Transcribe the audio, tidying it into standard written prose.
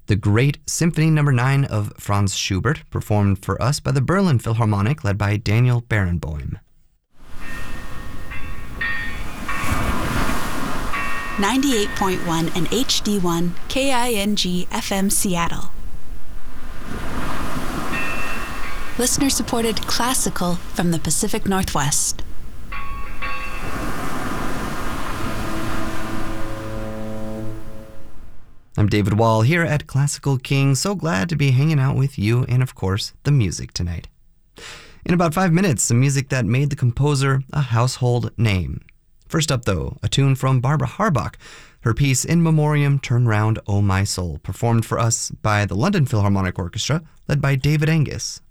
the Great Symphony No. 9 of Franz Schubert, performed for us by the Berlin Philharmonic, led by Daniel Barenboim. 98.1 and HD1 KING FM Seattle. Listener-supported classical from the Pacific Northwest. I'm David Wall here at Classical King. So glad to be hanging out with you and, of course, the music tonight. In about 5 minutes, some music that made the composer a household name. First up, though, a tune from Barbara Harbach. Her piece In Memoriam, Turn Round, O My Soul, performed for us by the London Philharmonic Orchestra, led by David Angus.